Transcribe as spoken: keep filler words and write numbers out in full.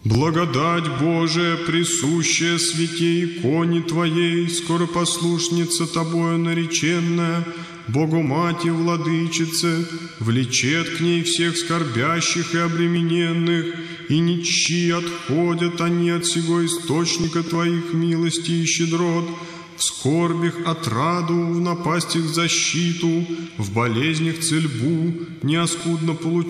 Благодать Божия, присущая святей иконе Твоей, скоропослушница Тобою нареченная, Богу Мати Владычице, влечет к ней всех скорбящих и обремененных, и ничьи отходят они от сего источника Твоих милости и щедрот, в скорбях отраду, в напастях защиту, в болезнях цельбу, неоскудно получают